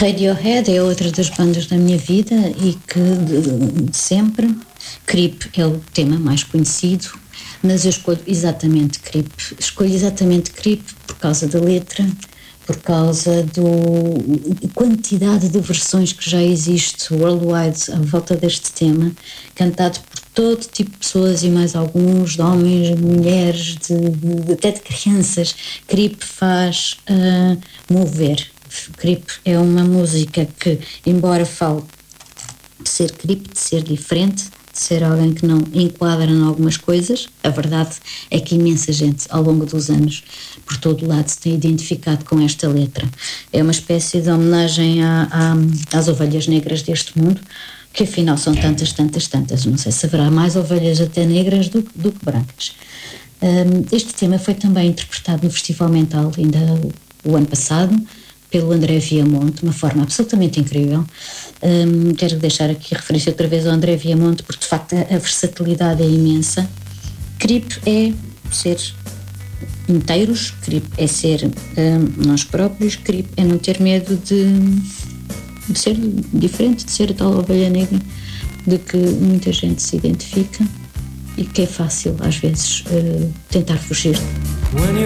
Radiohead é outra das bandas da minha vida e que de sempre. Creep é o tema mais conhecido, mas eu escolho exatamente Creep. Escolho exatamente Creep por causa da letra, por causa da quantidade de versões que já existe worldwide à volta deste tema, cantado por todo tipo de pessoas e mais alguns, de homens, de mulheres, até de crianças. Creep faz mover. Creep é uma música que, embora fale de ser creep, de ser diferente, de ser alguém que não enquadra em algumas coisas, a verdade é que imensa gente ao longo dos anos por todo o lado se tem identificado com esta letra. É uma espécie de homenagem às ovelhas negras deste mundo, que afinal são tantas, não sei se haverá mais ovelhas até negras do que brancas. Este tema foi também interpretado no Festival Mental ainda o ano passado pelo André Viamonte, de uma forma absolutamente incrível. Quero deixar aqui a referência outra vez ao André Viamonte, porque de facto a versatilidade é imensa. Creep é ser inteiros, creep é ser nós próprios, creep é não ter medo de ser diferente, de ser a tal ovelha negra de que muita gente se identifica e que é fácil às vezes tentar fugir.